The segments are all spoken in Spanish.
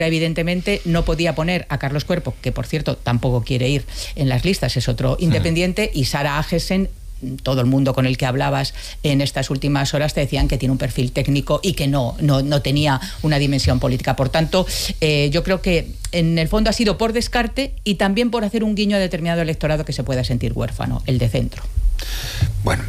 evidentemente no podía poner a Carlos Cuerpo, que por cierto tampoco quiere ir en las listas, es otro independiente, y Sara Agesen. Todo el mundo con el que hablabas en estas últimas horas te decían que tiene un perfil técnico y que no tenía una dimensión política. Por tanto, yo creo que en el fondo ha sido por descarte y también por hacer un guiño a determinado electorado que se pueda sentir huérfano, el de centro. Bueno,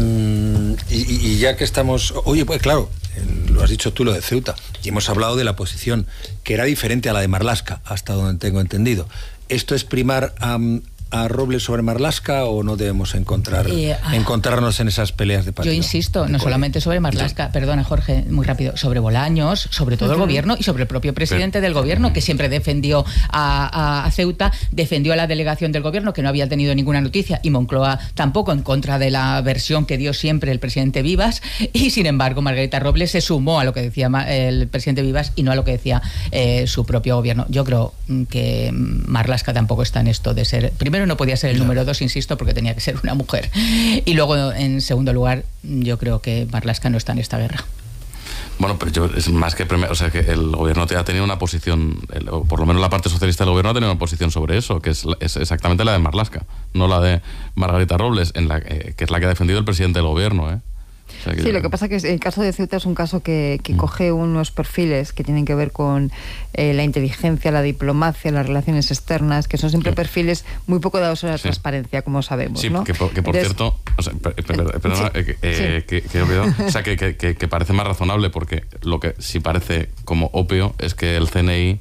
y ya que estamos... Oye, pues claro, lo has dicho tú, lo de Ceuta, y hemos hablado de la posición que era diferente a la de Marlaska, hasta donde tengo entendido. ¿Esto es primar a Robles sobre Marlaska o no debemos encontrarnos en esas peleas de partido? Yo insisto, no solamente sobre Marlaska, perdona Jorge, muy rápido, sobre Bolaños, sobre todo el gobierno y sobre el propio presidente del gobierno, que siempre defendió a Ceuta, defendió a la delegación del gobierno, que no había tenido ninguna noticia, y Moncloa tampoco, en contra de la versión que dio siempre el presidente Vivas, y sin embargo Margarita Robles se sumó a lo que decía el presidente Vivas y no a lo que decía su propio gobierno. Yo creo que Marlaska tampoco está en esto de ser... Primero, no podía ser el número 2, insisto, porque tenía que ser una mujer. Y luego, en segundo lugar, yo creo que Marlaska no está en esta guerra. Bueno, pero es más que... O sea, que el gobierno ha tenido una posición, o por lo menos la parte socialista del gobierno ha tenido una posición sobre eso, que es exactamente la de Marlaska, no la de Margarita Robles, que es la que ha defendido el presidente del gobierno, ¿eh? O sea, sí, lo que pasa es que el caso de Ceuta es un caso que coge unos perfiles que tienen que ver con la inteligencia, la diplomacia, las relaciones externas, que son siempre perfiles muy poco dados a la transparencia, como sabemos, sí, ¿no? que por cierto, o sea, perdona, que he olvidado, o sea, que parece más razonable, porque lo que sí parece como obvio es que el CNI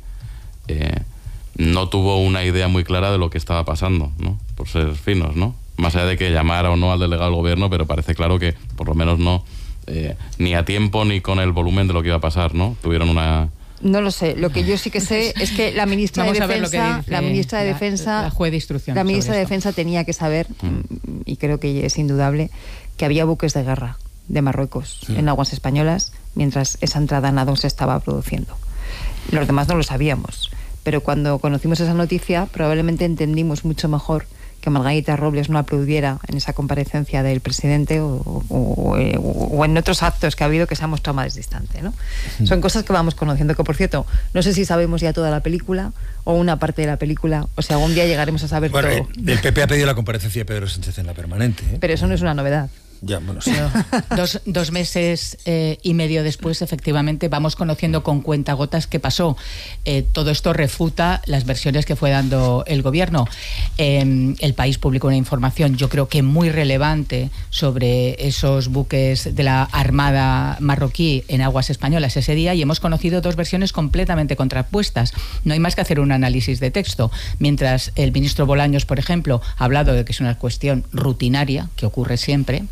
no tuvo una idea muy clara de lo que estaba pasando, ¿no? Por ser finos, ¿no? Más allá de que llamara o no al delegado del gobierno, pero parece claro que por lo menos no, ni a tiempo ni con el volumen de lo que iba a pasar, ¿no? Tuvieron una... No lo sé, lo que yo sí que sé es que la ministra de Defensa, la juez de instrucción, la ministra de Defensa tenía que saber, y creo que es indudable, que había buques de guerra de Marruecos en aguas españolas mientras esa entrada a nado se estaba produciendo. Los demás no lo sabíamos, pero cuando conocimos esa noticia probablemente entendimos mucho mejor que Margarita Robles no aplaudiera en esa comparecencia del presidente o en otros actos que ha habido, que se ha mostrado más distante, ¿no? Son cosas que vamos conociendo, que por cierto, no sé si sabemos ya toda la película o una parte de la película, o sea, algún día llegaremos a saber todo. El PP ha pedido la comparecencia de Pedro Sánchez en la permanente, ¿eh? Pero eso no es una novedad. Ya, bueno, sí. Dos meses y medio después, efectivamente, vamos conociendo con cuentagotas qué pasó. Todo esto refuta las versiones que fue dando el gobierno. El País publicó una información, yo creo que muy relevante, sobre esos buques de la Armada marroquí en aguas españolas ese día, y hemos conocido dos versiones completamente contrapuestas. No hay más que hacer un análisis de texto. Mientras el ministro Bolaños, por ejemplo, ha hablado de que es una cuestión rutinaria, que ocurre siempre,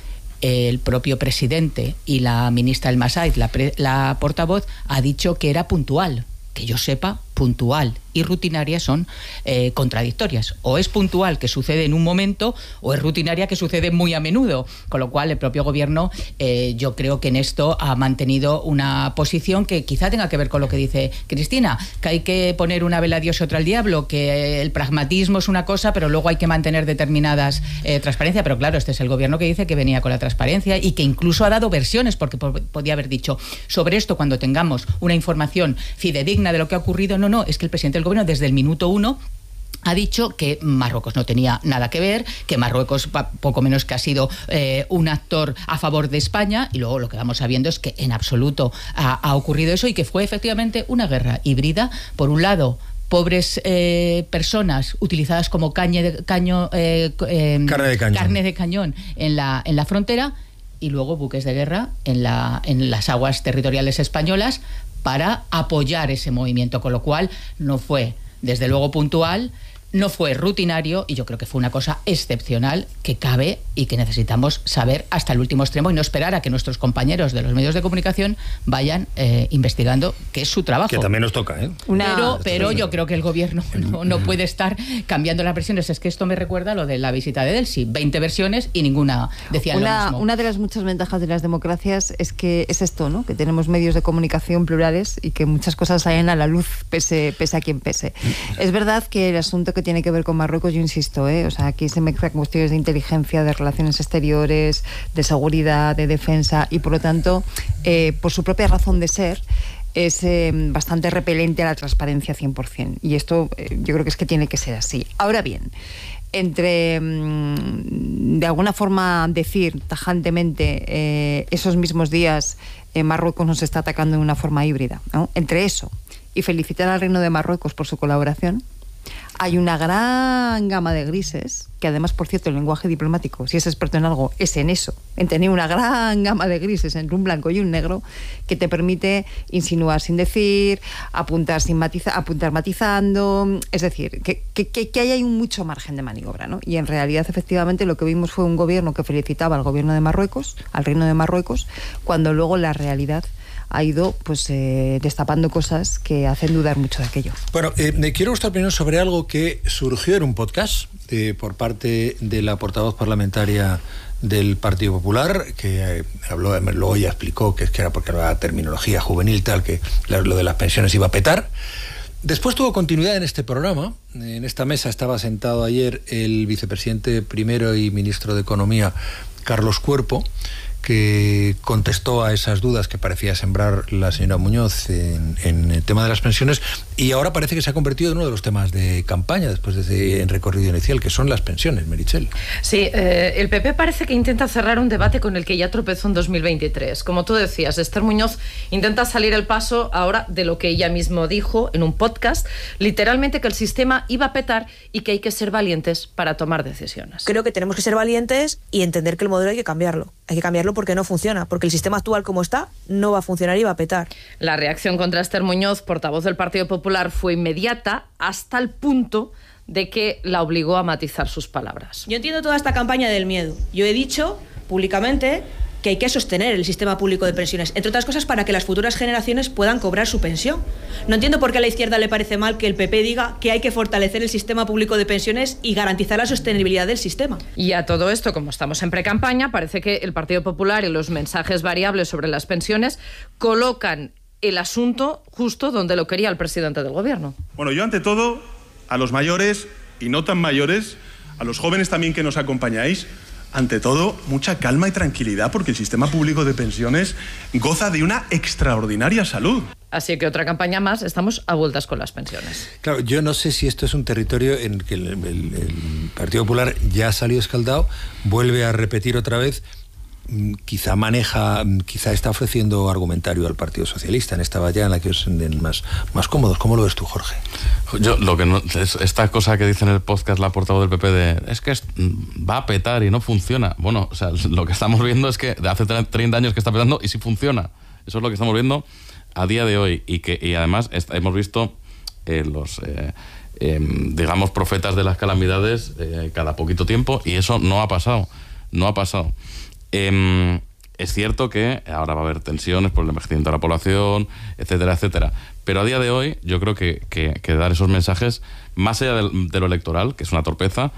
el propio presidente y la ministra El Masaid, la portavoz, ha dicho que era puntual. Que yo sepa, puntual y rutinaria son contradictorias. O es puntual, que sucede en un momento, o es rutinaria, que sucede muy a menudo. Con lo cual, el propio gobierno, yo creo que en esto ha mantenido una posición que quizá tenga que ver con lo que dice Cristina, que hay que poner una vela a Dios y otra al diablo, que el pragmatismo es una cosa, pero luego hay que mantener determinadas transparencias. Pero claro, este es el gobierno que dice que venía con la transparencia y que incluso ha dado versiones, porque podía haber dicho sobre esto cuando tengamos una información fidedigna de lo que ha ocurrido. No, es que el presidente del gobierno desde el minuto 1 ha dicho que Marruecos no tenía nada que ver, que Marruecos poco menos que ha sido un actor a favor de España, y luego lo que vamos sabiendo es que en absoluto ha ocurrido eso, y que fue efectivamente una guerra híbrida. Por un lado, pobres personas utilizadas como carne de cañón en la frontera, y luego buques de guerra en las aguas territoriales españolas para apoyar ese movimiento, con lo cual no fue, desde luego, puntual, no fue rutinario, y yo creo que fue una cosa excepcional que cabe y que necesitamos saber hasta el último extremo y no esperar a que nuestros compañeros de los medios de comunicación vayan investigando, que es su trabajo. Que también nos toca, ¿eh? Pero yo creo que el gobierno no puede estar cambiando las versiones. Es que esto me recuerda a lo de la visita de Delsi. 20 versiones y ninguna decía lo mismo. Una de las muchas ventajas de las democracias es que es esto, ¿no? Que tenemos medios de comunicación plurales y que muchas cosas salen a la luz pese a quien pese. Es verdad que el asunto que tiene que ver con Marruecos, yo insisto, o sea, aquí se mezclan cuestiones de inteligencia, de relaciones exteriores, de seguridad, de defensa, y por lo tanto, por su propia razón de ser, es bastante repelente a la transparencia 100%. Y esto yo creo que tiene que ser así. Ahora bien, entre de alguna forma decir tajantemente esos mismos días Marruecos nos está atacando de una forma híbrida, ¿no? Entre eso y felicitar al Reino de Marruecos por su colaboración, hay una gran gama de grises, que además, por cierto, el lenguaje diplomático, si es experto en algo, es en eso, en tener una gran gama de grises entre un blanco y un negro, que te permite insinuar sin decir, apuntar matizando, es decir, que hay mucho margen de maniobra, ¿no? Y en realidad, efectivamente, lo que vimos fue un gobierno que felicitaba al gobierno de Marruecos, al Reino de Marruecos, cuando luego la realidad ha ido destapando cosas que hacen dudar mucho de aquello. Bueno, me quiero gustar primero sobre algo que surgió en un podcast por parte de la portavoz parlamentaria del Partido Popular, que habló, luego ya explicó que era porque era terminología juvenil tal, que lo de las pensiones iba a petar. Después tuvo continuidad en este programa. En esta mesa estaba sentado ayer el vicepresidente primero y ministro de Economía, Carlos Cuerpo, que contestó a esas dudas que parecía sembrar la señora Muñoz en el tema de las pensiones, y ahora parece que se ha convertido en uno de los temas de campaña después de ese recorrido inicial, que son las pensiones, Meritxell. Sí, el PP parece que intenta cerrar un debate con el que ya tropezó en 2023. Como tú decías, Esther Muñoz intenta salir el paso ahora de lo que ella mismo dijo en un podcast, literalmente que el sistema iba a petar y que hay que ser valientes para tomar decisiones. Creo que tenemos que ser valientes y entender que el modelo hay que cambiarlo. Hay que cambiarlo porque no funciona, porque el sistema actual como está no va a funcionar y va a petar. La reacción contra Esther Muñoz, portavoz del Partido Popular, fue inmediata hasta el punto de que la obligó a matizar sus palabras. Yo entiendo toda esta campaña del miedo. Yo he dicho públicamente que hay que sostener el sistema público de pensiones, entre otras cosas para que las futuras generaciones puedan cobrar su pensión. No entiendo por qué a la izquierda le parece mal que el PP diga que hay que fortalecer el sistema público de pensiones y garantizar la sostenibilidad del sistema. Y a todo esto, como estamos en precampaña, parece que el Partido Popular y los mensajes variables sobre las pensiones colocan el asunto justo donde lo quería el presidente del gobierno. Bueno, yo ante todo, a los mayores y no tan mayores, a los jóvenes también que nos acompañáis, ante todo, mucha calma y tranquilidad, porque el sistema público de pensiones goza de una extraordinaria salud. Así que otra campaña más, estamos a vueltas con las pensiones. Claro, yo no sé si esto es un territorio en que el Partido Popular ya ha salido escaldado, vuelve a repetir otra vez, quizá está ofreciendo argumentario al Partido Socialista en esta batalla en la que os sienten más cómodos. ¿Cómo lo ves tú, Jorge? Yo lo que no es esta cosa que dice en el podcast la portavoz del PP es que va a petar y no funciona. Bueno, o sea, lo que estamos viendo es que de hace 30 años que está petando y sí funciona. Eso es lo que estamos viendo a día de hoy, y además hemos visto los digamos profetas de las calamidades cada poquito tiempo, y eso no ha pasado. Es cierto que ahora va a haber tensiones por el envejecimiento de la población, etcétera, etcétera. Pero a día de hoy yo creo que dar esos mensajes, más allá de lo electoral, que es una torpeza,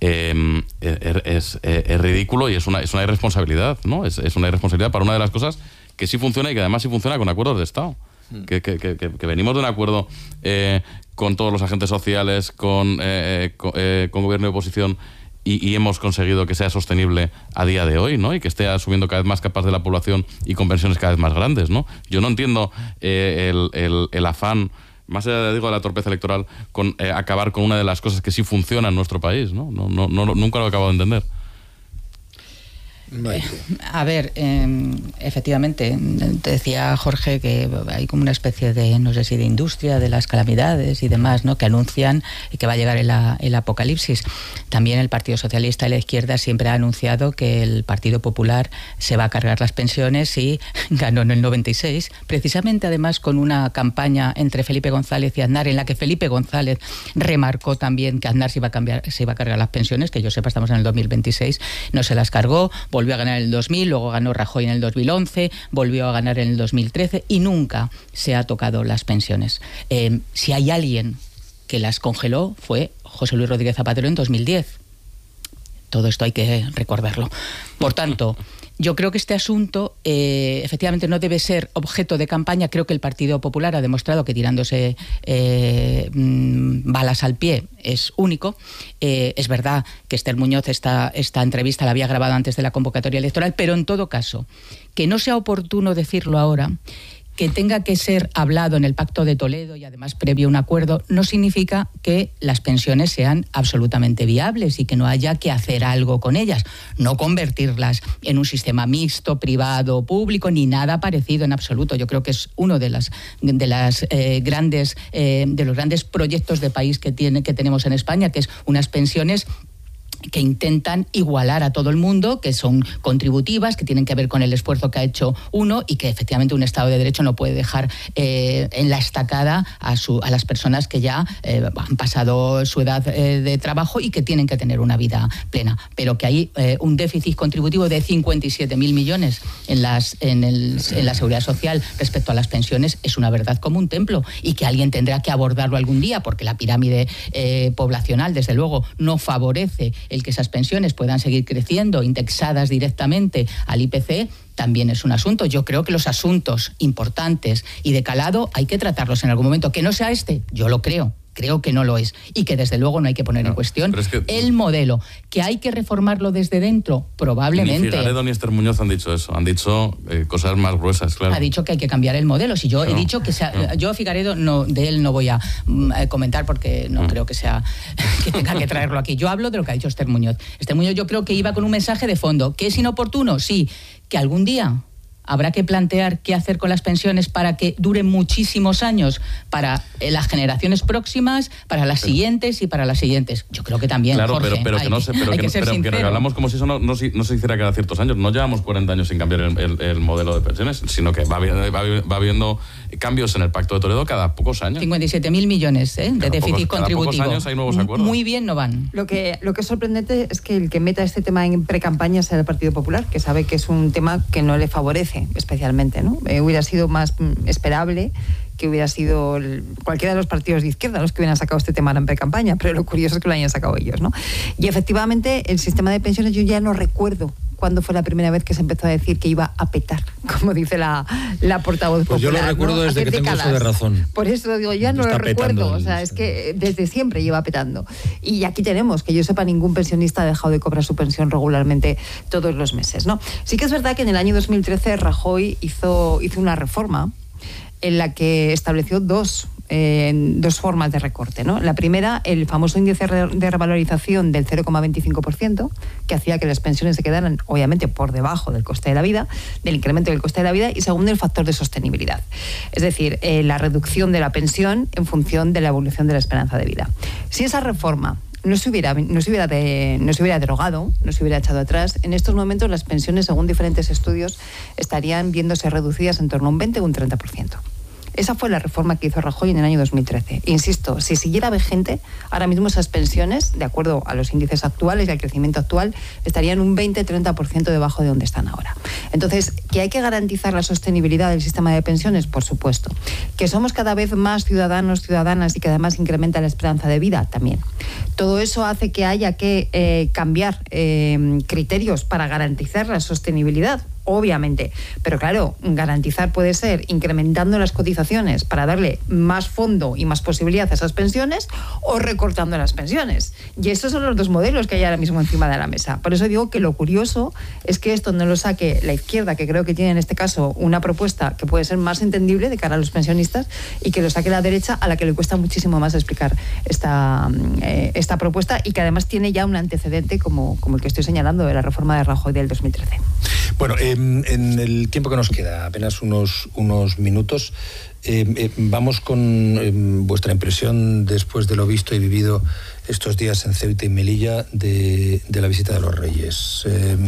es ridículo y es una irresponsabilidad, ¿no? Es una irresponsabilidad para una de las cosas que sí funciona, y que además sí funciona con acuerdos de Estado. Que venimos de un acuerdo con todos los agentes sociales, con gobierno y oposición, y hemos conseguido que sea sostenible a día de hoy, ¿no? Y que esté asumiendo cada vez más capas de la población y con pensiones cada vez más grandes, ¿no? Yo no entiendo el afán, más allá de la torpeza electoral, con acabar con una de las cosas que sí funciona en nuestro país, ¿no? Nunca lo he acabado de entender. A ver, efectivamente, te decía Jorge que hay como una especie de, no sé si de industria de las calamidades y demás, ¿no?, que anuncian que va a llegar el apocalipsis. También el Partido Socialista y la izquierda siempre ha anunciado que el Partido Popular se va a cargar las pensiones, y ganó en el 96, precisamente además con una campaña entre Felipe González y Aznar, en la que Felipe González remarcó también que Aznar se iba a cargar las pensiones, que yo sepa estamos en el 2026, no se las cargó, volvió a ganar en el 2000, luego ganó Rajoy en el 2011, volvió a ganar en el 2013 y nunca se ha tocado las pensiones. Si hay alguien que las congeló fue José Luis Rodríguez Zapatero en 2010. Todo esto hay que recordarlo. Por tanto, yo creo que este asunto efectivamente no debe ser objeto de campaña. Creo que el Partido Popular ha demostrado que tirándose balas al pie es único. Es verdad que Esther Muñoz esta entrevista la había grabado antes de la convocatoria electoral, pero en todo caso, que no sea oportuno decirlo ahora, que tenga que ser hablado en el Pacto de Toledo y además previo un acuerdo, no significa que las pensiones sean absolutamente viables y que no haya que hacer algo con ellas. No convertirlas en un sistema mixto, privado, público, ni nada parecido en absoluto. Yo creo que es uno de los grandes proyectos de país que tenemos en España, que es unas pensiones que intentan igualar a todo el mundo, que son contributivas, que tienen que ver con el esfuerzo que ha hecho uno y que efectivamente un Estado de Derecho no puede dejar en la estacada a las personas que ya han pasado su edad de trabajo y que tienen que tener una vida plena. Pero que hay un déficit contributivo de 57.000 millones en la Seguridad Social respecto a las pensiones es una verdad como un templo, y que alguien tendrá que abordarlo algún día, porque la pirámide poblacional, desde luego, no favorece el que esas pensiones puedan seguir creciendo, indexadas directamente al IPC, también es un asunto. Yo creo que los asuntos importantes y de calado hay que tratarlos en algún momento. Que no sea este, yo lo creo que no lo es, y que desde luego no hay que poner en cuestión el modelo. ¿Que hay que reformarlo desde dentro? Probablemente. Ni Figaredo ni Esther Muñoz han dicho eso, han dicho cosas más gruesas, claro. Ha dicho que hay que cambiar el modelo. Si yo he dicho que yo a Figaredo de él no voy a comentar, porque no creo que tenga que traerlo aquí. Yo hablo de lo que ha dicho Esther Muñoz. Esther Muñoz, yo creo que iba con un mensaje de fondo. ¿Que es inoportuno? Sí. ¿Que algún día habrá que plantear qué hacer con las pensiones para que duren muchísimos años para las generaciones próximas, para las siguientes y para las siguientes? Yo creo que también, claro, Jorge, pero que regalamos como si eso no se hiciera cada ciertos años. No llevamos 40 años sin cambiar el modelo de pensiones, sino que va habiendo cambios en el Pacto de Toledo cada pocos años. 57.000 millones de déficit contributivo. Cada pocos años hay nuevos acuerdos. Muy bien no van. Lo que es sorprendente es que el que meta este tema en precampaña sea el Partido Popular, que sabe que es un tema que no le favorece especialmente, ¿no? Hubiera sido más esperable que hubiera sido cualquiera de los partidos de izquierda los que hubieran sacado este tema en precampaña, pero lo curioso es que lo hayan sacado ellos, ¿no? Y efectivamente el sistema de pensiones, yo ya no recuerdo cuándo fue la primera vez que se empezó a decir que iba a petar, como dice la portavoz pues popular. Yo lo recuerdo, ¿no? Desde que tengo uso de razón. Por eso digo, ya no lo recuerdo, o sea, es que desde siempre lleva petando. Y aquí tenemos, que yo sepa, ningún pensionista ha dejado de cobrar su pensión regularmente todos los meses, ¿no? Sí que es verdad que en el año 2013 Rajoy hizo una reforma en la que estableció dos formas de recorte, ¿no? La primera, el famoso índice de revalorización del 0,25%, que hacía que las pensiones se quedaran, obviamente, por debajo del coste de la vida, del incremento del coste de la vida, y segundo, el factor de sostenibilidad. Es decir, la reducción de la pensión en función de la evolución de la esperanza de vida. Si esa reforma no se hubiera derogado, no se hubiera echado atrás, en estos momentos las pensiones, según diferentes estudios, estarían viéndose reducidas en torno a un 20 o un 30%. Esa fue la reforma que hizo Rajoy en el año 2013. Insisto, si siguiera vigente, ahora mismo esas pensiones, de acuerdo a los índices actuales y al crecimiento actual, estarían un 20-30% debajo de donde están ahora. Entonces, ¿que hay que garantizar la sostenibilidad del sistema de pensiones? Por supuesto. ¿Que somos cada vez más ciudadanos, ciudadanas y que además incrementa la esperanza de vida? También. Todo eso hace que haya que cambiar criterios para garantizar la sostenibilidad. Obviamente, pero claro, garantizar puede ser incrementando las cotizaciones para darle más fondo y más posibilidad a esas pensiones, o recortando las pensiones. Y esos son los dos modelos que hay ahora mismo encima de la mesa. Por eso digo que lo curioso es que esto no lo saque la izquierda, que creo que tiene en este caso una propuesta que puede ser más entendible de cara a los pensionistas, y que lo saque la derecha, a la que le cuesta muchísimo más explicar esta propuesta, y que además tiene ya un antecedente como el que estoy señalando de la reforma de Rajoy del 2013. Bueno, en el tiempo que nos queda, apenas unos minutos, vamos con vuestra impresión después de lo visto y vivido estos días en Ceuta y Melilla de la visita de los Reyes.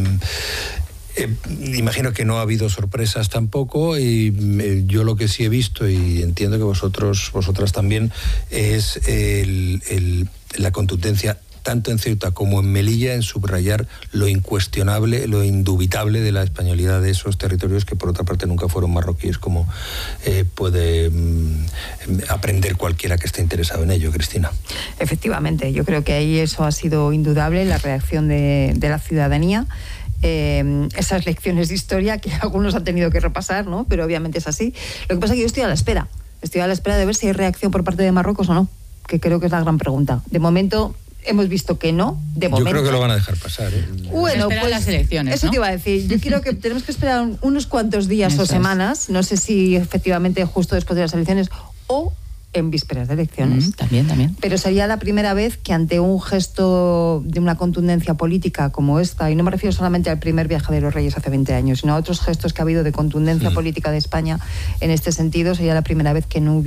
Imagino que no ha habido sorpresas tampoco, y yo lo que sí he visto, y entiendo que vosotras también, es la contundencia tanto en Ceuta como en Melilla en subrayar lo incuestionable, lo indubitable de la españolidad de esos territorios, que por otra parte nunca fueron marroquíes, como puede aprender cualquiera que esté interesado en ello. Cristina. Efectivamente, yo creo que ahí eso ha sido indudable, la reacción de la ciudadanía. Esas lecciones de historia que algunos han tenido que repasar, ¿no? Pero obviamente es así. Lo que pasa es que yo estoy a la espera de ver si hay reacción por parte de Marruecos o no, que creo que es la gran pregunta. De momento hemos visto que no, de momento. Yo creo que lo van a dejar pasar. Bueno, pues las elecciones, eso ¿no? te iba a decir. Yo creo que tenemos que esperar unos cuantos días o semanas, no sé si efectivamente justo después de las elecciones o en vísperas de elecciones. También. Pero sería la primera vez que ante un gesto de una contundencia política como esta, y no me refiero solamente al primer viaje de los Reyes hace 20 años, sino a otros gestos que ha habido de contundencia política de España en este sentido, sería la primera vez que no hubiera